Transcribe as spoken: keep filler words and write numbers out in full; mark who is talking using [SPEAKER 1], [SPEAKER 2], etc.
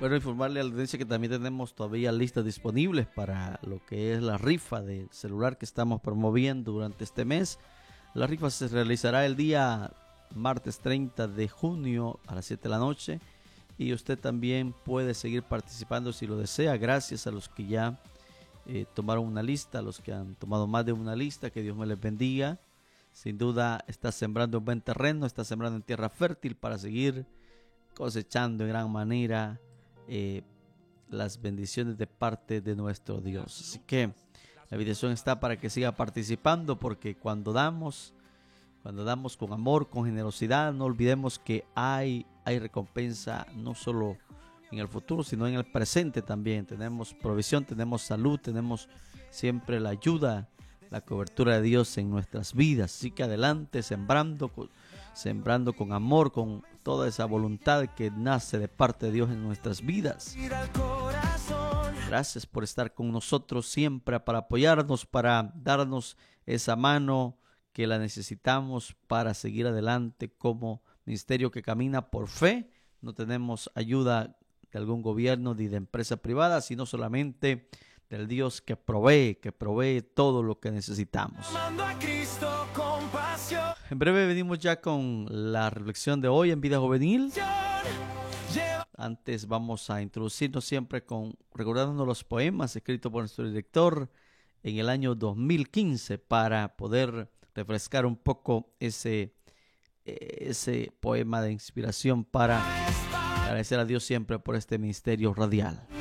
[SPEAKER 1] Bueno, informarle a la audiencia que también tenemos todavía listas disponibles para lo que es la rifa del celular que estamos promoviendo durante este mes. La rifa se realizará el día martes treinta de junio a las siete de la noche y usted también puede seguir participando si lo desea. Gracias a los que ya eh, tomaron una lista, a los que han tomado más de una lista, que Dios me les bendiga. Sin duda está sembrando un buen terreno, está sembrando en tierra fértil para seguir cosechando en gran manera eh, las bendiciones de parte de nuestro Dios. Así que la invitación está para que siga participando, porque cuando damos, cuando damos con amor, con generosidad, no olvidemos que hay, hay recompensa no solo en el futuro, sino en el presente también. Tenemos provisión, tenemos salud, tenemos siempre la ayuda, la cobertura de Dios en nuestras vidas. Así que adelante, sembrando con, sembrando con amor, con toda esa voluntad que nace de parte de Dios en nuestras vidas. Gracias por estar con nosotros siempre, para apoyarnos, para darnos esa mano que la necesitamos para seguir adelante como ministerio que camina por fe. No tenemos ayuda de algún gobierno ni de empresa privada, sino solamente del Dios que provee, que provee todo lo que necesitamos. En breve venimos ya con la reflexión de hoy en Vida Juvenil. Antes vamos a introducirnos siempre con recordándonos los poemas escritos por nuestro director en el año dos mil quince para poder refrescar un poco ese, ese poema de inspiración, para agradecer a Dios siempre por este ministerio radial.